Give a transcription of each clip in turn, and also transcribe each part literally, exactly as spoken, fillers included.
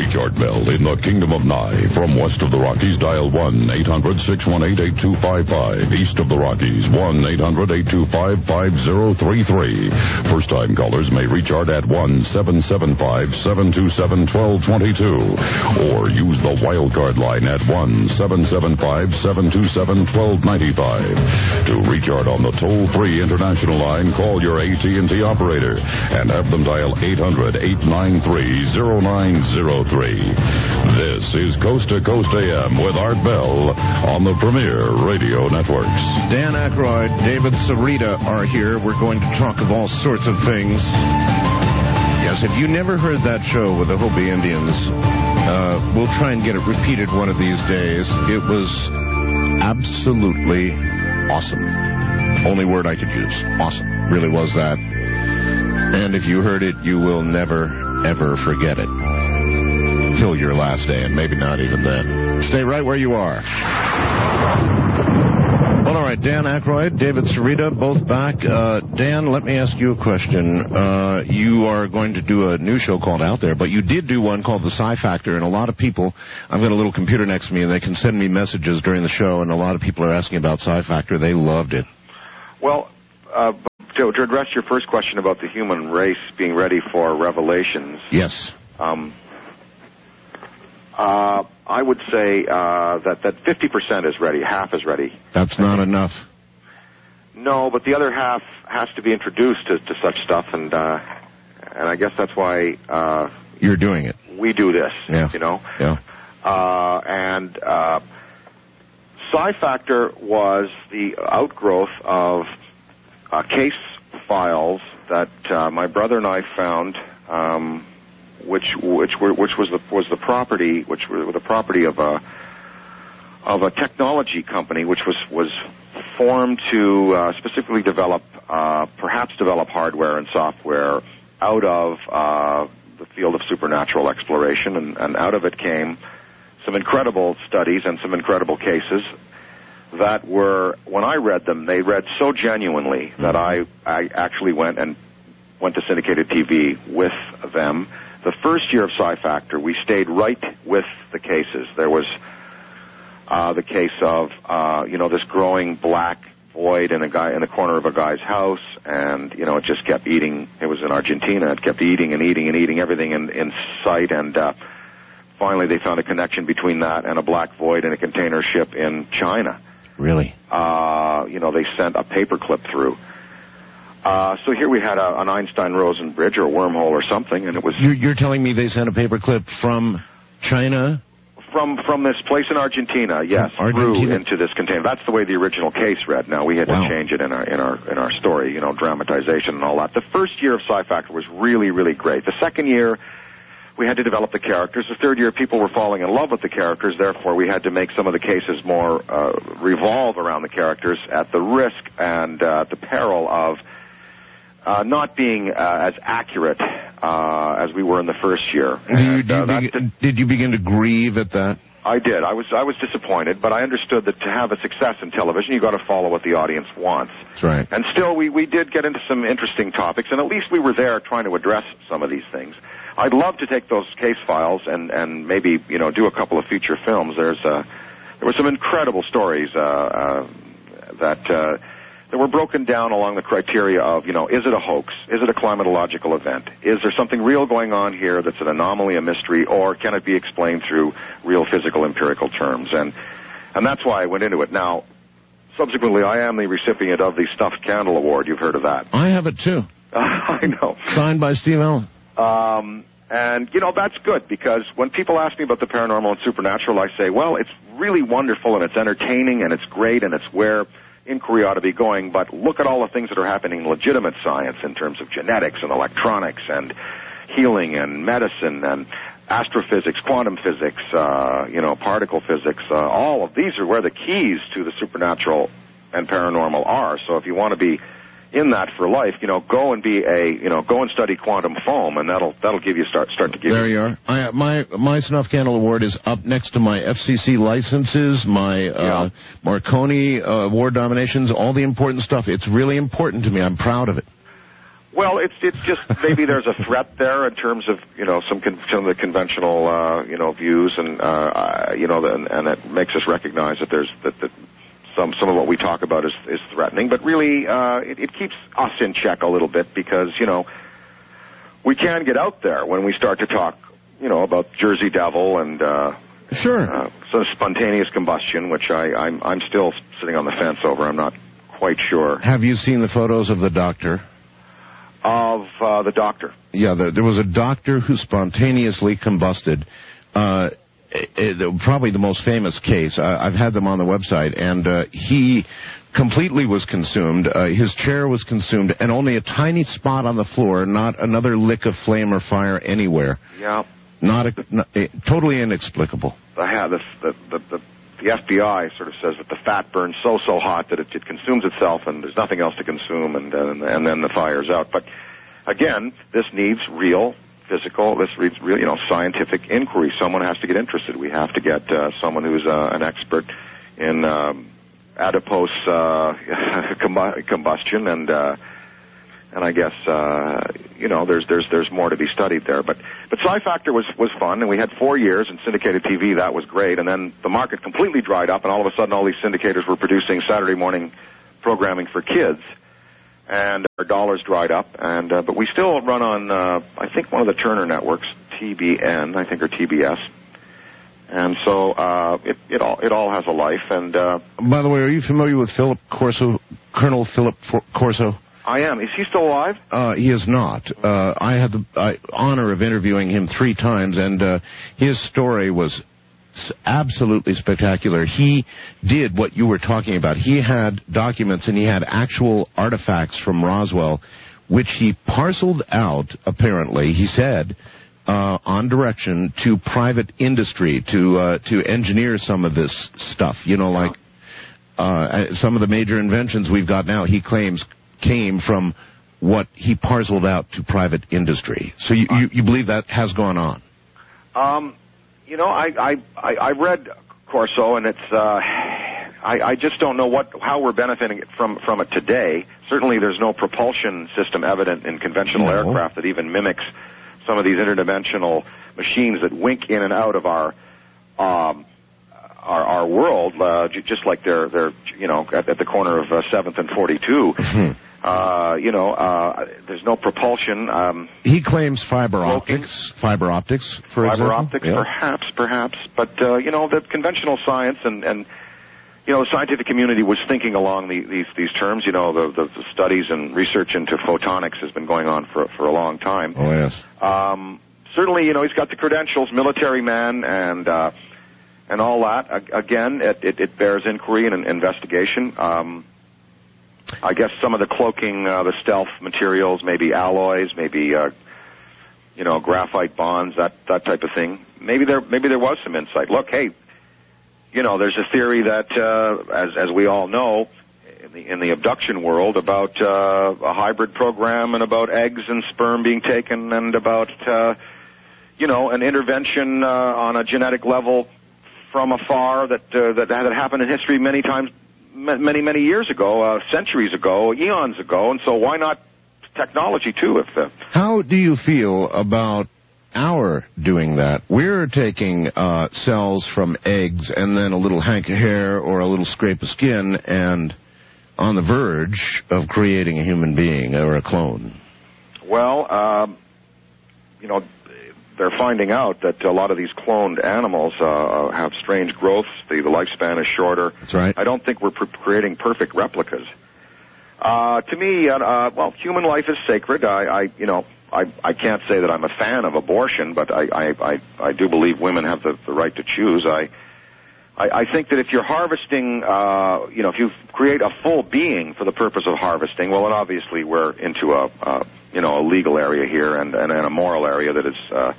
Reach Art Bell in the Kingdom of Nye. From west of the Rockies, dial one eight hundred six one eight eight two five five. East of the Rockies, one eight hundred eight two five five zero three three. First-time callers may reach Art at one seven seven five seven two seven one two two two. Or use the wildcard line at one seven seven five seven two seven one two nine five. To reach Art on the toll-free international line, call your A T and T operator and have them dial eight hundred eight nine three zero nine zero three. This is Coast to Coast A M with Art Bell on the Premier Radio Networks. Dan Aykroyd, David Sarita are here. We're going to talk of all sorts of things. Yes, if you never heard that show with the Hopi Indians, uh, we'll try and get it repeated one of these days. It was absolutely awesome. Only word I could use. Awesome. Really was that. And if you heard it, you will never, ever forget it. Till your last day, and maybe not even then. Stay right where you are. Well, all right, Dan Aykroyd, David Sarita, both back. Uh, Dan, let me ask you a question. Uh, you are going to do a new show called Out There, but you did do one called The Psi Factor, and a lot of people, I've got a little computer next to me, and they can send me messages during the show, and a lot of people are asking about Psi Factor. They loved it. Well, uh, to, to address your first question about the human race being ready for revelations. Yes. Um, uh, I would say uh, that, that fifty percent is ready, half is ready. That's not enough. No, but the other half has to be introduced to, to such stuff, and uh, and I guess that's why... Uh, You're doing it. We do this, yeah. you know? Yeah. Uh, and uh, Psi Factor was the outgrowth of uh, case files that uh, my brother and I found... Um, which which were which was the was the property which were the property of a of a technology company which was was formed to uh, specifically develop uh, perhaps develop hardware and software out of uh, the field of supernatural exploration, and, and out of it came some incredible studies and some incredible cases that were, when I read them, they read so genuinely that I I actually went and went to syndicated T V with them. The first year of Psi Factor, we stayed right with the cases. There was uh, the case of, uh, you know, this growing black void in a guy in the corner of a guy's house, and, you know, it just kept eating. It was in Argentina. It kept eating and eating and eating everything in, in sight, and uh, finally they found a connection between that and a black void in a container ship in China. Really? Uh, you know, they sent a paperclip through. Uh, so here we had a, an Einstein-Rosen bridge or a wormhole or something, and it was... You're, you're telling me they sent a paperclip from China? From from this place in Argentina, yes, Argentina. through into this container. That's the way the original case read. Now, we had wow. to change it in our in our in our story, you know, dramatization and all that. The first year of Psi Factor was really, really great. The second year, we had to develop the characters. The third year, people were falling in love with the characters. Therefore, we had to make some of the cases more uh, revolve around the characters at the risk and uh, the peril of Uh, not being uh, as accurate uh, as we were in the first year. Do you, and, do you uh, begin, did you begin to grieve at that? I did. I was I was disappointed, but I understood that to have a success in television, you got to follow what the audience wants. That's right. And still, we, we did get into some interesting topics, and at least we were there trying to address some of these things. I'd love to take those case files and, and maybe, you know, do a couple of feature films. There's uh, there were some incredible stories uh, uh, that... Uh, that were broken down along the criteria of, you know, is it a hoax? Is it a climatological event? Is there something real going on here that's an anomaly, a mystery, or can it be explained through real physical empirical terms? And and that's why I went into it. Now, subsequently, I am the recipient of the Stuffed Candle Award. You've heard of that. I have it, too. I know. Signed by Steve Allen. Um, and, you know, that's good, because when people ask me about the paranormal and supernatural, I say, well, it's really wonderful, and it's entertaining, and it's great, and it's where inquiry ought to be going, but look at all the things that are happening in legitimate science in terms of genetics and electronics and healing and medicine and astrophysics, quantum physics, uh, you know, particle physics. Uh, all of these are where the keys to the supernatural and paranormal are. So if you want to be in that for life, you know, go and be a, you know, go and study quantum foam, and that'll that'll give you start start to give. There you you are. I, my my Snuff Candle Award is up next to my F C C licenses, my uh, yeah. Marconi uh, award nominations, all the important stuff. It's really important to me. I'm proud of it. Well, it's it's just maybe there's a threat there in terms of you know some con- some of the conventional uh, you know views, and uh, you know, and, and it makes us recognize that there's that, that some some of what we talk about is is threatening. But really, uh, it, it keeps us in check a little bit because you know we can get out there when we start to talk you know about Jersey Devil and uh, sure uh, sort of spontaneous combustion, which I I'm I'm still sitting on the fence over. I'm not quite sure. Have you seen the photos of the doctor? Of uh, the doctor. Yeah, the, there was a doctor who spontaneously combusted. Uh, it, it, probably the most famous case. I, I've had them on the website, and uh, he completely was consumed. Uh, his chair was consumed, and only a tiny spot on the floor, not another lick of flame or fire anywhere. Yeah. Not, a, not a, totally inexplicable. The, the, the, the, the F B I sort of says that the fat burns so, so hot that it, it consumes itself and there's nothing else to consume, and, and, and then the fire's out. But, again, this needs real physical, this needs real, you know, scientific inquiry. Someone has to get interested. We have to get uh, someone who's uh, an expert in um, adipose uh, combustion, and uh, and I guess uh, you know there's there's there's more to be studied there. But but Psi Factor was was fun, and we had four years in syndicated T V. That was great, and then the market completely dried up, and all of a sudden all these syndicators were producing Saturday morning programming for kids, and our dollars dried up. And uh, but we still run on uh, I think one of the Turner networks, T B N, I think, or T B S. And so uh, it it all it all has a life. And uh, by the way, are you familiar with Philip Corso, Colonel Philip For- Corso? I am. Is he still alive? Uh, he is not. Uh, I had the uh, honor of interviewing him three times, and uh, his story was absolutely spectacular. He did what you were talking about. He had documents and he had actual artifacts from Roswell, which he parceled out, apparently, he said, uh, on direction to private industry to uh, to engineer some of this stuff. You know, like uh, some of the major inventions we've got now, he claims, came from what he parceled out to private industry. So you, you, you believe that has gone on? Um, you know, I I, I, I read Corso, and it's uh, I, I just don't know what how we're benefiting from from it today. Certainly, there's no propulsion system evident in conventional no. aircraft that even mimics some of these interdimensional machines that wink in and out of our um, our, our world, uh, j- just like they're they're you know at, at the corner of uh, seventh and forty-two. Mm-hmm. Uh, you know, uh, there's no propulsion. Um, he claims fiber Smoking. optics, fiber optics, for fiber example. optics, yeah. perhaps, perhaps. But uh, you know, the conventional science and, and you know, the scientific community was thinking along the, these these terms. You know, the, the, the studies and research into photonics has been going on for for a long time. Oh yes. Um, certainly, you know, he's got the credentials, military man, and uh, and all that. A- again, it, it, it bears inquiry and investigation. Um, I guess some of the cloaking, uh, the stealth materials, maybe alloys, maybe uh, you know, graphite bonds, that that type of thing. Maybe there maybe there was some insight. Look, hey, you know, there's a theory that, uh, as as we all know, in the in the abduction world, about uh, a hybrid program and about eggs and sperm being taken, and about uh, you know, an intervention uh, on a genetic level from afar that uh, that that happened in history many times. Many, many years ago, uh, centuries ago, eons ago, and so why not technology, too? If the... How do you feel about our doing that? We're taking uh, cells from eggs and then a little hank of hair or a little scrape of skin and on the verge of creating a human being or a clone. Well, uh, you know, they're finding out that a lot of these cloned animals uh, have strange growths. The, the lifespan is shorter. That's right. I don't think we're pr- creating perfect replicas. Uh, to me, uh, uh, well, human life is sacred. I, I you know, I, I can't say that I'm a fan of abortion, but I, I, I, I do believe women have the, the right to choose. I, I, I think that if you're harvesting, uh, you know, if you create a full being for the purpose of harvesting, well, and obviously we're into a, uh, you know, a legal area here and, and, and a moral area that is, uh,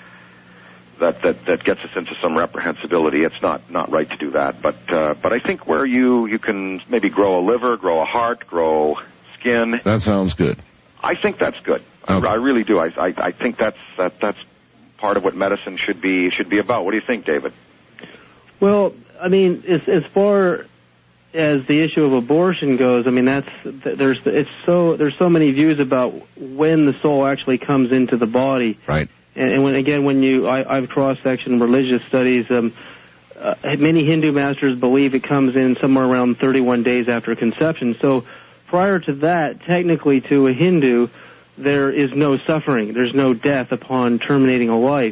that, that, that gets us into some reprehensibility. It's not, not right to do that. But, uh, but I think where you, you can maybe grow a liver, grow a heart, grow skin. That sounds good. I think that's good. Okay. I, I really do. I, I, I think that's, that, that's part of what medicine should be, should be about. What do you think, David? Well, I mean, as, as far as the issue of abortion goes, I mean, that's there's it's so there's so many views about when the soul actually comes into the body. Right. And, and when again, when you I, I've cross-sectioned religious studies. Um, uh, many Hindu masters believe it comes in somewhere around thirty-one days after conception. So prior to that, technically, to a Hindu, there is no suffering. There's no death upon terminating a life.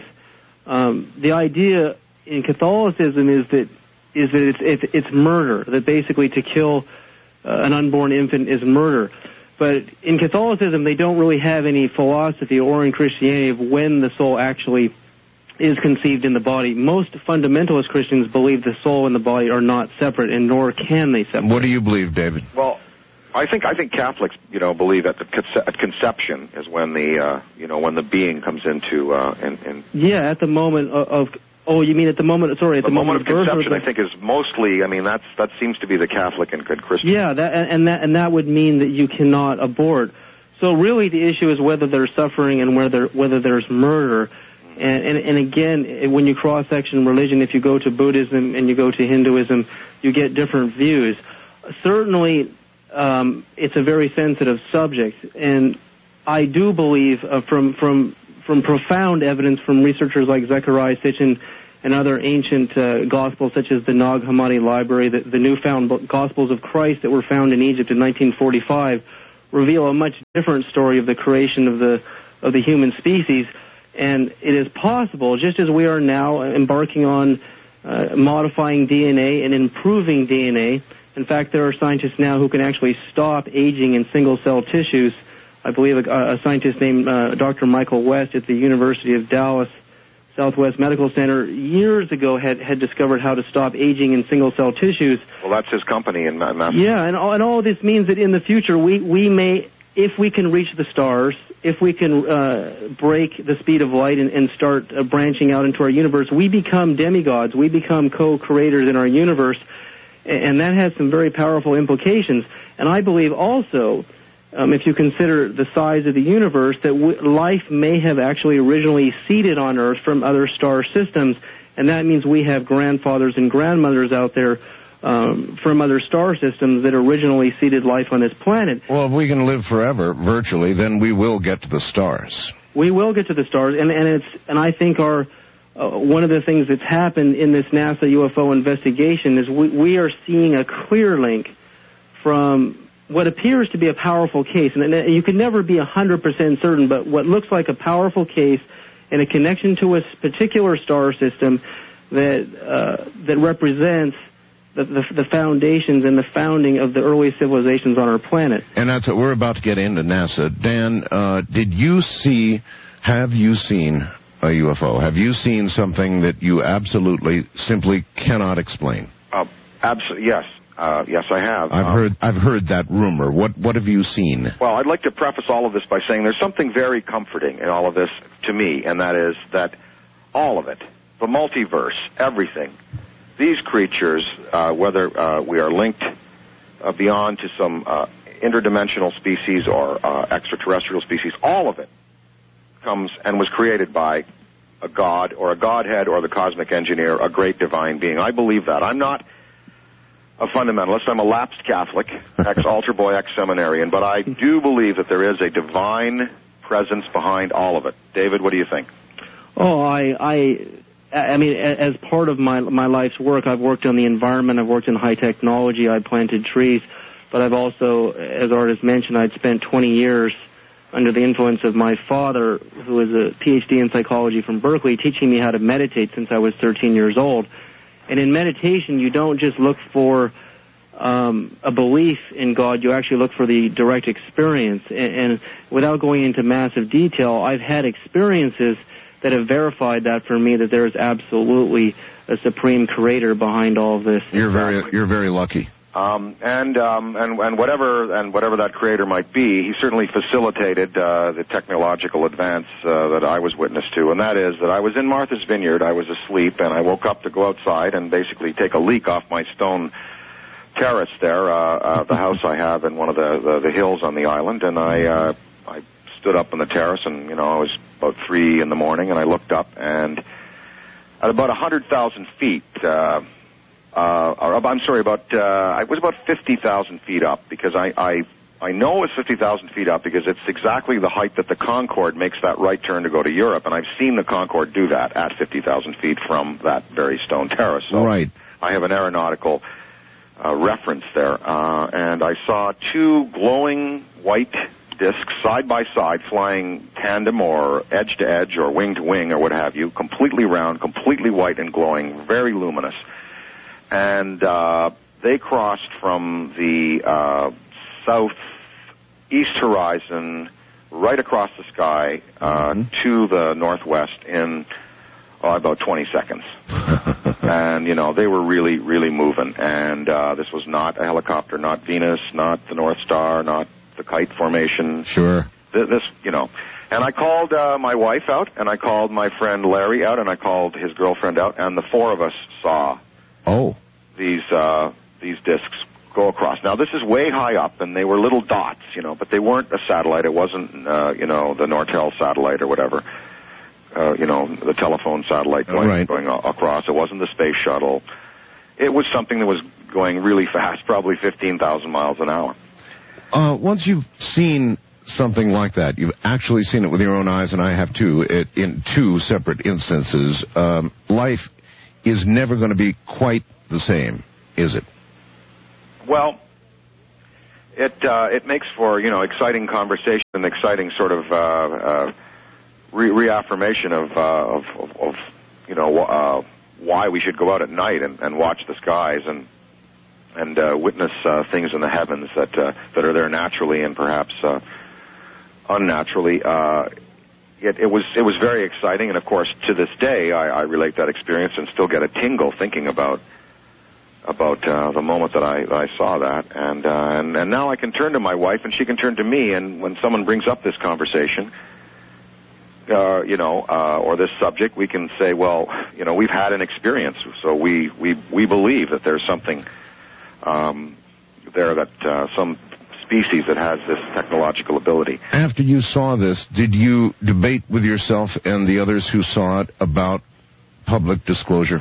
Um, the idea in Catholicism is that is that it's, it's, it's murder, that basically to kill uh, an unborn infant is murder. But in Catholicism, they don't really have any philosophy, or in Christianity, of when the soul actually is conceived in the body. Most fundamentalist Christians believe the soul and the body are not separate, and nor can they separate. What do you believe, David? Well, I think I think Catholics, you know, believe at the conce- at conception is when the uh, you know when the being comes into uh, in, in yeah at the moment of, of oh you mean at the moment sorry at the, the moment, moment of conception birth, I think is mostly I mean that's that seems to be the Catholic and good Christian. Yeah, that and that and that would mean that you cannot abort. So really the issue is whether there's suffering and whether whether there's murder. And, and and again, when you cross section religion, if you go to Buddhism and you go to Hinduism, you get different views. Certainly. Um, it's a very sensitive subject, and I do believe uh, from from from profound evidence from researchers like Zecharia Sitchin and other ancient uh, gospels, such as the Nag Hammadi Library, the, the newfound Gospels of Christ that were found in Egypt in nineteen forty-five, reveal a much different story of the creation of the of the human species. And it is possible, just as we are now embarking on uh, modifying D N A and improving D N A. In fact, there are scientists now who can actually stop aging in single-cell tissues. I believe a, a scientist named uh, Doctor Michael West at the University of Dallas Southwest Medical Center years ago had, had discovered how to stop aging in single-cell tissues. Well, that's his company in Massachusetts. Yeah, and all, and all this means that in the future we, we may, if we can reach the stars, if we can uh, break the speed of light and, and start uh, branching out into our universe, we become demigods. We become co-creators in our universe. And that has some very powerful implications. And I believe also, um, if you consider the size of the universe, that w- life may have actually originally seeded on Earth from other star systems. And that means we have grandfathers and grandmothers out there um, from other star systems that originally seeded life on this planet. Well, if we can live forever, virtually, then we will get to the stars. We will get to the stars. And, and, it's, and I think our... Uh, one of the things that's happened in this NASA U F O investigation is we, we are seeing a clear link from what appears to be a powerful case. And, and you can never be one hundred percent certain, but what looks like a powerful case and a connection to a particular star system that uh, that represents the, the, the foundations and the founding of the early civilizations on our planet. And that's what we're about to get into NASA. Dan, uh, did you see, have you seen... a U F O? Have you seen something that you absolutely, simply cannot explain? Uh, absolutely, yes. Uh, yes, I have. I've um, heard I've heard that rumor. What what have you seen? Well, I'd like to preface all of this by saying there's something very comforting in all of this to me, and that is that all of it, the multiverse, everything, these creatures, uh, whether uh, we are linked uh, beyond to some uh, interdimensional species or uh, extraterrestrial species, all of it comes and was created by a god or a godhead or the cosmic engineer, a great divine being. I believe that. I'm not a fundamentalist. I'm a lapsed Catholic, ex-altar boy, ex-seminarian, but I do believe that there is a divine presence behind all of it. David, what do you think? Oh, I, I, I mean, as part of my my life's work, I've worked on the environment. I've worked in high technology. I planted trees, but I've also, as Art has mentioned, I'd spent twenty years under the influence of my father, who is a P H D in psychology from Berkeley, teaching me how to meditate since I was thirteen years old. And in meditation, you don't just look for um, a belief in God, you actually look for the direct experience. And, and without going into massive detail, I've had experiences that have verified that for me, that there is absolutely a supreme creator behind all of this. You're very, you're very lucky. Um, and, um, and and whatever and whatever that creator might be, he certainly facilitated uh, the technological advance uh, that I was witness to, and that is that I was in Martha's Vineyard, I was asleep, and I woke up to go outside and basically take a leak off my stone terrace there, uh, uh, the house I have in one of the, the, the hills on the island, and I uh, I stood up on the terrace, and you know I was about three in the morning, and I looked up, and at about a hundred thousand feet. Uh, uh, or I'm sorry, about uh, I was about fifty thousand feet up because I, I I know it's fifty thousand feet up because it's exactly the height that the Concorde makes that right turn to go to Europe, and I've seen the Concorde do that at fifty thousand feet from that very stone terrace. So right. I have an aeronautical uh, reference there, uh, and I saw two glowing white discs side by side flying tandem or edge to edge or wing to wing or what have you, completely round, completely white and glowing, very luminous. And uh, they crossed from the uh, southeast horizon right across the sky uh, mm-hmm. to the northwest in oh, about twenty seconds. And, you know, they were really, really moving. And uh, this was not a helicopter, not Venus, not the North Star, not the kite formation. Sure. This, this you know. And I called uh, my wife out, and I called my friend Larry out, and I called his girlfriend out, and the four of us saw oh. these uh, these discs go across. Now, this is way high up, and they were little dots, you know, but they weren't a satellite. It wasn't, uh, you know, the Nortel satellite or whatever, uh, you know, the telephone satellite going, right. going across. It wasn't the space shuttle. It was something that was going really fast, probably fifteen thousand miles an hour. Uh, once you've seen something like that, you've actually seen it with your own eyes, and I have too, it, in two separate instances, um, life is never going to be quite the same, is it? Well, it uh, it makes for, you know, exciting conversation and exciting sort of uh, uh, re- reaffirmation of, uh, of, of, of, you know, uh, why we should go out at night and, and watch the skies and and uh, witness uh, things in the heavens that uh, that are there naturally and perhaps uh, unnaturally. Uh, it, it was it was very exciting, and of course, to this day, I, I relate that experience and still get a tingle thinking about about uh, the moment that I, that I saw that. And, uh, and and now I can turn to my wife, and she can turn to me. And when someone brings up this conversation, uh, you know, uh, or this subject, we can say, well, you know, we've had an experience, so we we we believe that there's something. Um, there that uh, some species that has this technological ability. After you saw this, did you debate with yourself and the others who saw it about public disclosure?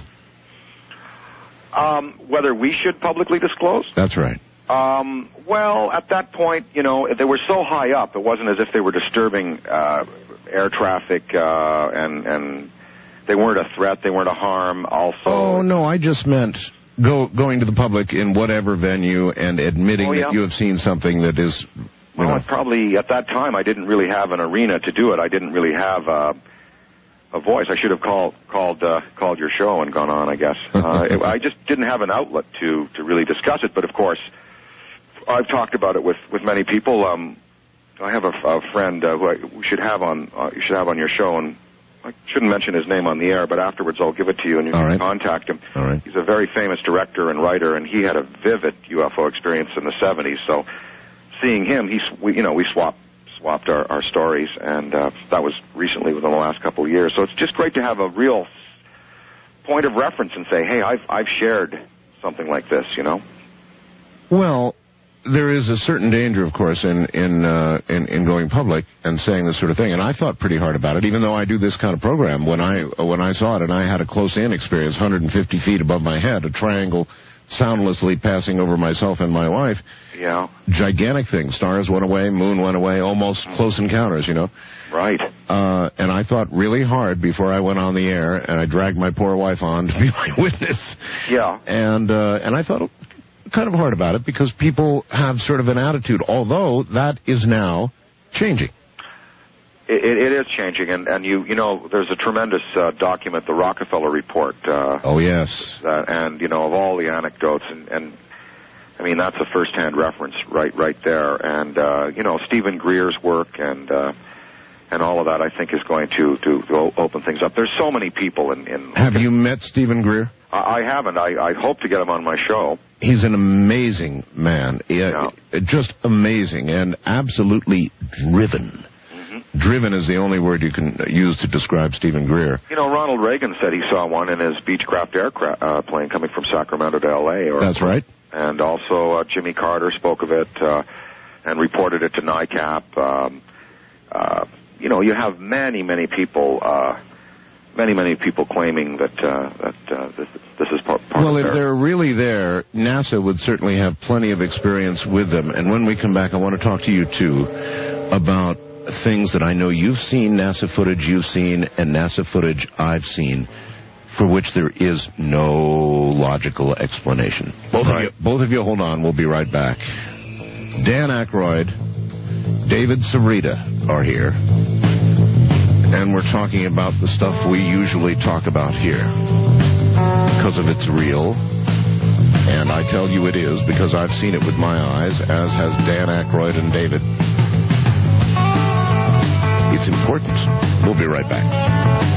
Um, whether we should publicly disclose? That's right. Um, well, at that point, you know, they were so high up, it wasn't as if they were disturbing uh, air traffic, uh, and, and they weren't a threat, they weren't a harm also. Oh, no, I just meant... Go, going to the public in whatever venue and admitting oh, yeah. that you have seen something that is... Well, know. probably at that time I didn't really have an arena to do it. I didn't really have uh, a voice. I should have called called uh, called your show and gone on, I guess. Uh, it, I just didn't have an outlet to, to really discuss it. But, of course, I've talked about it with, with many people. Um, I have a, a friend uh, who I, we should have on uh, you should have on your show, and I shouldn't mention his name on the air, but afterwards I'll give it to you and you All can right. contact him. All right. He's a very famous director and writer, and he had a vivid U F O experience in the seventies. So seeing him, he, we, you know, we swapped swapped our, our stories, and uh, that was recently within the last couple of years. So it's just great to have a real point of reference and say, hey, I've I've shared something like this, you know. Well, there is a certain danger, of course, in in, uh, in in going public and saying this sort of thing. And I thought pretty hard about it, even though I do this kind of program. When I when I saw it, and I had a close-in experience, one hundred fifty feet above my head, a triangle soundlessly passing over myself and my wife. Yeah. Gigantic thing. Stars went away, moon went away, almost mm-hmm. close encounters, you know. Right. Uh, and I thought really hard before I went on the air, and I dragged my poor wife on to be my witness. Yeah. And uh, and I thought kind of hard about it because people have sort of an attitude, although that is now changing. It, it, it is changing, and, and you you know, there's a tremendous uh, document, the Rockefeller Report. Uh, oh, yes. Uh, and, you know, of all the anecdotes, and, and I mean, that's a first-hand reference right right there. And, uh, you know, Stephen Greer's work and uh, and all of that, I think, is going to, to, to open things up. There's so many people in... in Have you met Stephen Greer? I, I haven't. I, I hope to get him on my show. He's an amazing man. Yeah. Just amazing and absolutely driven. Mm-hmm. Driven is the only word you can use to describe Stephen Greer. You know, Ronald Reagan said he saw one in his Beechcraft aircraft uh, plane coming from Sacramento to L A. Or, That's right. And also uh, Jimmy Carter spoke of it uh, and reported it to NICAP. Um, uh, you know, you have many, many people uh, many, many people claiming that uh, that uh, this, this is part, part well, of if their... they're really there, NASA would certainly have plenty of experience with them. And when we come back, I want to talk to you, too, about things that I know you've seen, NASA footage you've seen, and NASA footage I've seen, for which there is no logical explanation. Both right. of you, both of you, hold on. We'll be right back. Dan Aykroyd, David Sarita are here, and we're talking about the stuff we usually talk about here because of it's real. And I tell you it is because I've seen it with my eyes, as has Dan Aykroyd and David. It's important. We'll be right back.